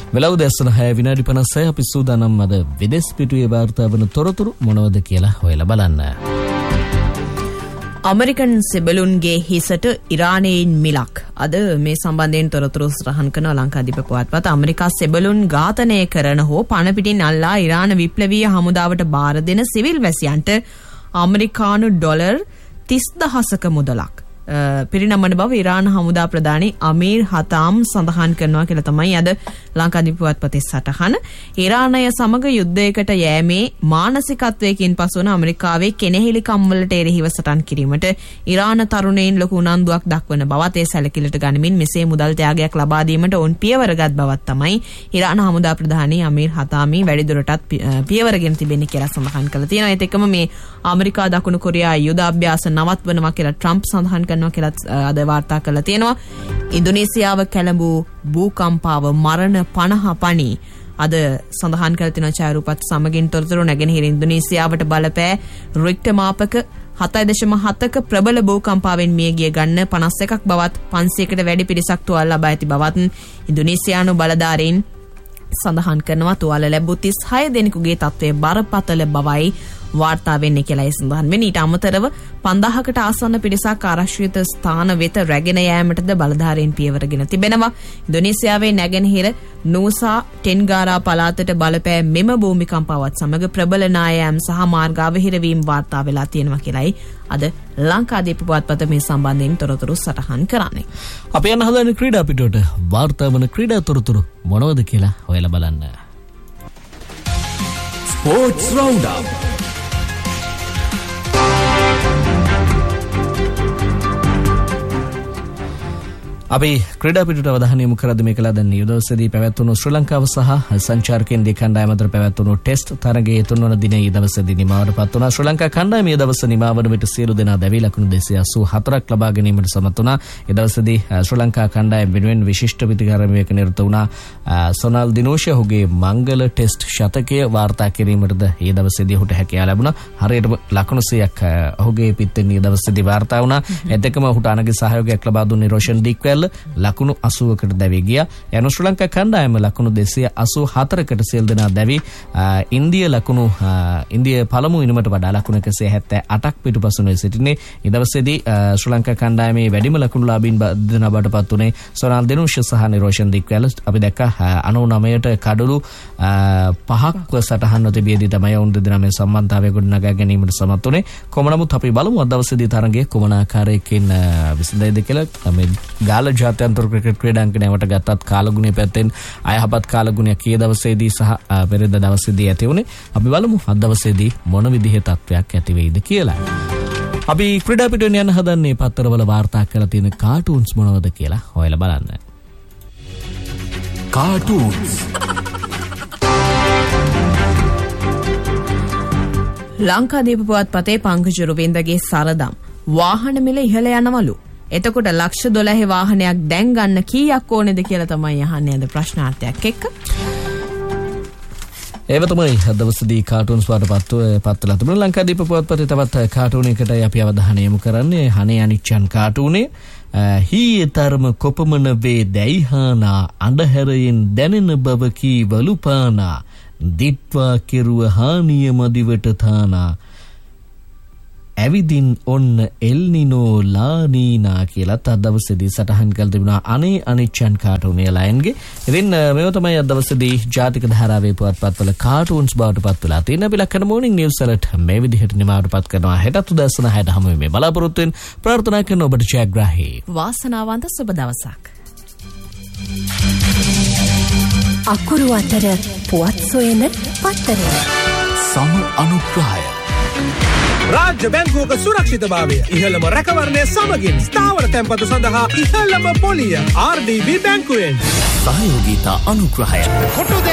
වෙලව දැස්සන 6 විනාඩි 56 අපි සූදානම් අද විදේශ පිටුවේ වාර්තා වන තොරතුරු මොනවද කියලා හොයලා බලන්න. අමරිකන් සෙබළුන්ගේ හිසට ඉරානයෙන් මිලක්. අද මේ සම්බන්ධයෙන් තොරතුරු සටහන් කරන ලංකාදීප පුවත්පත. ඇමරිකා සෙබළුන් ඝාතනය කරන හෝ පණ පිටින් අල්ලා ඉරාන විප්ලවීය හමුදාවට බාර දෙන සිවිල් වැසියන්ට අමරිකානු ඩොලර් 30,000ක මුදලක් පිරිනමන බව ඉරාන හමුදා ප්‍රධානී අමීර් හතාම් සඳහන් කරනවා කියලා තමයි අද ලංකාදීප පුවත්පතේ සටහන. ඉරානය සමග යුද්ධයකට යෑමේ මානසිකත්වයකින් පසුවන ඇමරිකාවේ කෙනෙහිලිකම් වලට එරෙහිව සටන් කිරීමට ඉරාන තරුණයින් ලොකු උනන්දුවක් දක්වන බවත් ඒ සැලකිල්ලට ගනිමින් මෙසේ මුදල් ත්‍යාගයක් ලබා දීමට ඔවුන් පියවරගත් බවත් තමයි ඉරාන හමුදා ප්‍රධානී අමීර් හතාමි වැඩිදුරටත් පියවරගෙන තිබෙන්නේ කියලා සඳහන් කළා තියෙනවා. ඒත් එක්කම මේ ඇමරිකා දකුණු කොරියා යුද අභ්‍යාස නවත්වනවා කියලා ට්‍රම්ප් සඳහන් කරනවා කියලා අද වාර්තා කරලා තියෙනවා. ඉන්දුනීසියාව කැළඹූ භූකම්පාව මරණ 50 පණි අද සඳහන් කර තියෙන ඡායාරූපත් සමගින් තොරතුරු නැගෙනහිර ඉන්දුනීසියාවට බලපෑ රික්ටර් මාපක 7.7ක ප්‍රබල භූකම්පාවෙන් මියගිය ගන්න 51ක් බවත් 500කට වැඩි පිරිසක් තුවාල ලබා ඇති බවත් ඉන්දුනීසියානු බලධාරීන් සඳහන් කරනවා. තුවාල ලැබූ 36 දෙනෙකුගේ තත්ත්වය බරපතල බවයි වාර්තා වෙන්නේ කියලා ඒ සඳහන් වෙන. ඊට අමතරව 5000කට ආසන්න පිරිසක් ආරක්ෂිත ස්ථාන වෙත රැගෙන යාමටද බලධාරීන් පියවරගෙන තිබෙනවා. ඉන්දුනීසියාවේ නැගෙනහිර නූසා ටෙන්ගාරා පළාතට බලපෑ මෙම භූමිකම්පාවත් සමග ප්‍රබල නායෑම් සහ මාර්ග අවහිරවීම වාර්තා වෙලා තියෙනවා කියලායි අද ලංකාදීප පුවත්පත මේ සම්බන්ධයෙන් තොරතුරු සටහන් කරන්නේ. අපි යන හදන ක්‍රීඩා පිටුවට වාර්තා වන ක්‍රීඩා තොරතුරු මොනවද කියලා හොයලා බලන්න. Sports round up. අපි ක්‍රීඩා පිටුවට අවධානය යොමු කරද්දී මේ කළා දැන් ඊදවසේදී පැවැත්වුණු ශ්‍රී ලංකාව සහ සංචාරකයන් දෙක කණ්ඩායම අතර පැවැත්වුණු ටෙස්ට් තරගයේ 3 වන දිනේ ඊදවසේදී නිමවටපත් වුණා. ශ්‍රී ලංකා කණ්ඩායම ඊදවස නිමවන විට සියලු දෙනා දැවි ලකුණු 284ක් ලබා ගැනීමට සමත් වුණා. ඊදවසේදී ශ්‍රී ලංකා කණ්ඩායම වෙනුවෙන් විශිෂ්ට ප්‍රතිකාරමයක නිරත වුණා. සොනල් දිනෝෂ ඔහුගේ මංගල ටෙස්ට් ශතකය වාර්තා කිරීමටද ඊදවසේදී ඔහුට හැකියාව ලැබුණා. හරියටම ලකුණු 100ක් ඔහුගේ පිටෙන් ඊදවසේදී වාර්තා වුණා. එතකම ඔහුට අනගේ සහයෝගයක් ලබා දුන්නේ රෝෂන් ඩික්වැල් ලකුණු 80කට දැවී ගියා. යනු ශ්‍රී ලංකා කණ්ඩායම ලකුණු 284කට සියලු දෙනා දැවි ඉන්දිය පළමු ඉනිමට වඩා ලකුණු 178ක් පිටුපසුනේ සිටිනේ. ඊදවසේදී ශ්‍රී ලංකා කණ්ඩායමේ වැඩිම ලකුණු ලාභීන් දෙනා බඩපත් උනේ සොනල් දිනුෂ සහ නිරෝෂන් දික්වැල. අපි දැක්කා 99ට කඩලු 5ක්ව සටහන්ව තිබියදී තමයි ඔවුන් දෙදෙනා මේ සම්බන්ධතාවය ගොඩනගා ගැනීමට සමත් උනේ. කොහොම නමුත් අපි බලමු අද දවසේදී තරගයේ කොමන ආකාරයකින් විසඳෙයිද කියලා. මේ ගාල ජාත්‍යන්තර ක්‍රිකට් ක්‍රීඩාංගණයට ගත්තත් කාලගුණය පැත්තෙන් අයහපත් කාලගුණයක් ඊයේ දවසේදී සහ පෙරේද දවසේදී ඇති වුණේ. අපි බලමු අද දවසේදී මොන විදිහේ තත්ත්වයක් ඇති වෙයිද කියලා. අපි ක්‍රීඩා පිටුවෙන් යන හදන්නේ පත්තරවල වාර්තා කරලා තියෙන කාටූන්ස් මොනවද කියලා හොයලා බලන්න. කාටූන්ස්. ලංකාදීප පුවත්පතේ පංකජ රුවින්දගේ සරදම් වාහන මිල ඉහළ යනවලු. එතකොට ලක්ෂ 12 වාහනයක් දැන් ගන්න කීයක් ඕනේද කියලා තමයි අහන්නේ අද ප්‍රශ්නාර්ථයක් එක්ක. ඒව තමයි අද දවසේදී කාටූන්ස් පත්වලා තිබුණා. ලංකාදීප පුවත්පතේ තවත් කාටූනයකටයි අපි අවධානය යොමු කරන්නේ. හනේ අනිච්චන් කාටූනේ හීතරම කොපමණ වේ දැයිහානා අඳුරෙන් දැනෙන බව කී වලුපානා දිත්වා කෙරුව හානිය මදිවට තානා ඇවිදින් ඔන්න එල්නිනෝ ලානීනා කියලා අද දවසේදී සටහන් කළ තිබුණා. අනේ අනිච්චන් කාටූන් එයර්ලයින්ගේ. ඉතින් මේව තමයි අද දවසේදී ජාතික ධාරාවේ පුවත්පත්වල කාටූන්ස් බවට පත් වෙලා තියෙන. අපි ලක්කන මොර්නිං නිවුස් වලට මේ විදිහට නිමාවටපත් කරනවා. හෙටත් උදෑසන 6ට හමු වෙමු. බලාපොරොත්තු වෙන ප්‍රාර්ථනා කරන ඔබට ජයග්‍රාහී වාසනාවන්ත සුබ දවසක්. අකුරු අතර පුවත් සොයන පත්තර සම අනුග්‍රහය රාජ්‍ය බැංකුවක සුරක්ෂිතභාවය ඉහළම රැකවරණය සමගින් ස්ථාවර තැන්පතු සඳහා ඉහළම පොලිය RDB බැංකුවෙන් සහයෝගීතා අනුග්‍රහය